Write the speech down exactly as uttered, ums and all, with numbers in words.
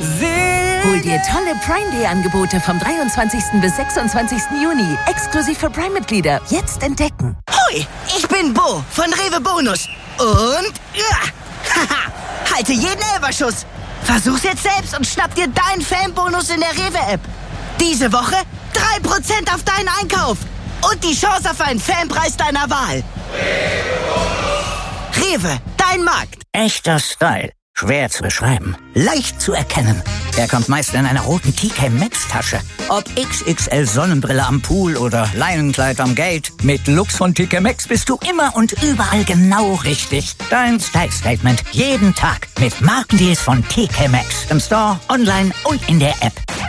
Hol dir tolle Prime Day Angebote vom dreiundzwanzigsten bis sechsundzwanzigsten Juni. Exklusiv für Prime-Mitglieder. Jetzt entdecken. Hui, ich bin Bo von Rewe Bonus. Und... Ja, haha, halte jeden Elberschuss. Versuch's jetzt selbst und schnapp dir deinen Fanbonus in der Rewe-App. Diese Woche drei Prozent auf deinen Einkauf. Und die Chance auf einen Fanpreis deiner Wahl. Rewe, dein Markt. Echter Style. Schwer zu beschreiben. Leicht zu erkennen. Er kommt meist in einer roten T K Maxx Tasche. Ob X X L Sonnenbrille am Pool oder Leinenkleid am Gate. Mit Lux von T K Maxx bist du immer und überall genau richtig. Dein Style Statement jeden Tag mit Markendeals von T K Maxx. Im Store, online und in der App.